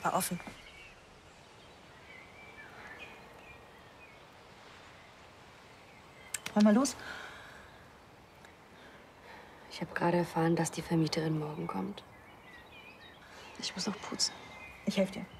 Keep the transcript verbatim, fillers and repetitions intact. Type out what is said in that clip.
War offen. Wollen wir los? Ich habe gerade erfahren, dass die Vermieterin morgen kommt. Ich muss noch putzen. Ich helfe dir.